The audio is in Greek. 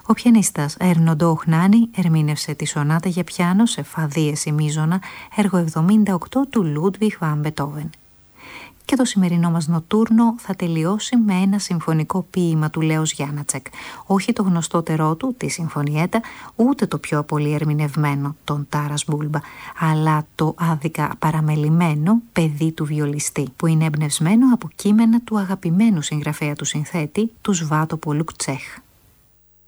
Ο πιανίστας Ερνοντό Οχνάνι ερμήνευσε τη σονάτα για πιάνο σε φα δίεση μείζωνα, έργο 78 του Λούντβιχ βαν Μπετόβεν. Και το σημερινό μας νοτούρνο θα τελειώσει με ένα συμφωνικό ποίημα του Λέος Γιάννατσεκ. Όχι το γνωστότερό του, τη Συμφωνιέτα, ούτε το πιο πολύ ερμηνευμένο, τον Τάρας Μπούλμπα, αλλά το άδικα παραμελημένο παιδί του βιολιστή, που είναι εμπνευσμένο από κείμενα του αγαπημένου συγγραφέα του συνθέτη, του Σβάτο Πολουκτσέχ.